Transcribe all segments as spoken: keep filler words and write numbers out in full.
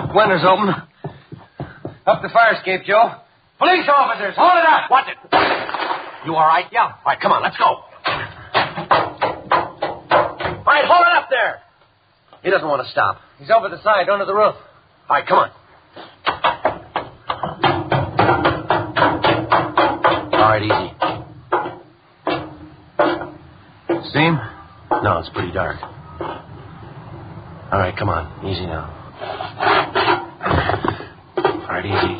windows open. Up the fire escape, Joe. Police officers, hold it up. Watch it. You all right? Yeah. All right, come on, let's go. All right, hold it up there. He doesn't want to stop. He's over the side, under the roof. All right, come on. All right, easy. See him? No, it's pretty dark. All right, come on. Easy now. All right, easy.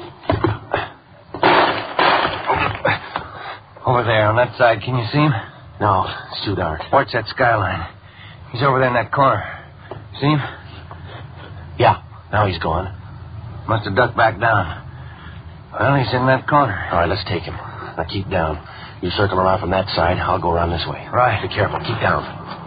Over there on that side. Can you see him? No, it's too dark. Watch that skyline. He's over there in that corner. See him? Yeah, now he's gone. Must have ducked back down. Well, he's in that corner. All right, let's take him. Now keep down. You circle around from that side. I'll go around this way. Right. Be careful. Keep down.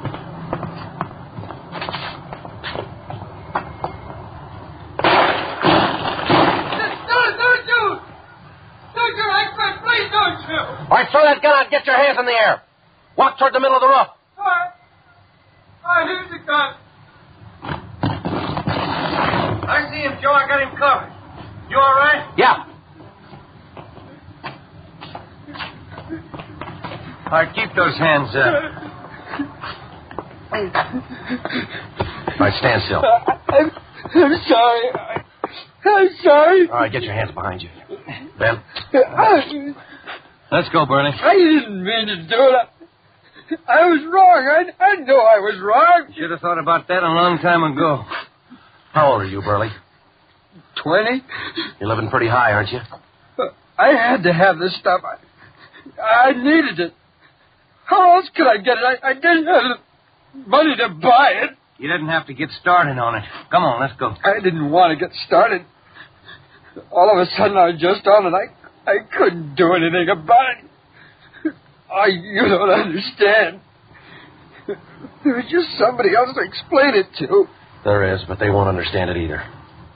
All right, throw that gun out. Get your hands in the air. Walk toward the middle of the roof. All right. All right, here's the gun. I see him, Joe. I got him covered. You all right? Yeah. All right, keep those hands up. All right, stand still. I'm, I'm sorry. I, I'm sorry. All right, get your hands behind you. Ben? I, Let's go, Burley. I didn't mean to do it. I, I was wrong. I, I know I was wrong. Should have thought about that a long time ago. How old are you, Burley? Twenty? You're living pretty high, aren't you? I had to have this stuff. I, I needed it. How else could I get it? I, I didn't have the money to buy it. You didn't have to get started on it. Come on, let's go. I didn't want to get started. All of a sudden, I was just on it. I, I couldn't do anything about it. I, you don't understand. There was just somebody else to explain it to. There is, but they won't understand it either.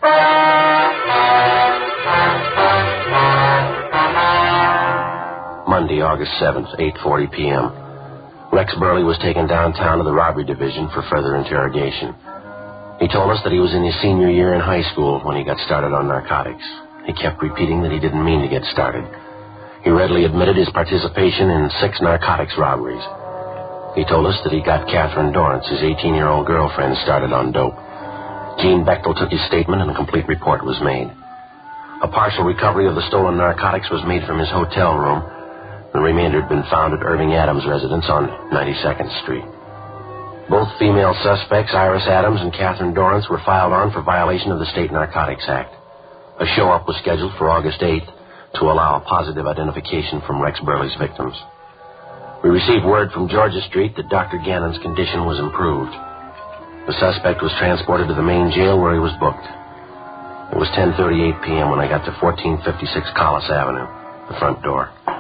Monday, August seventh, eight forty p.m. Rex Burley was taken downtown to the robbery division for further interrogation. He told us that he was in his senior year in high school when he got started on narcotics. He kept repeating that he didn't mean to get started. He readily admitted his participation in six narcotics robberies. He told us that he got Catherine Dorrance, his eighteen-year-old girlfriend, started on dope. Gene Bechtel took his statement and a complete report was made. A partial recovery of the stolen narcotics was made from his hotel room. The remainder had been found at Irving Adams' residence on ninety-second Street. Both female suspects, Iris Adams and Catherine Dorrance, were filed on for violation of the State Narcotics Act. A show-up was scheduled for August eighth to allow positive identification from Rex Burley's victims. We received word from Georgia Street that Doctor Gannon's condition was improved. The suspect was transported to the main jail where he was booked. It was ten thirty-eight p.m. when I got to fourteen fifty-six Collis Avenue, the front door.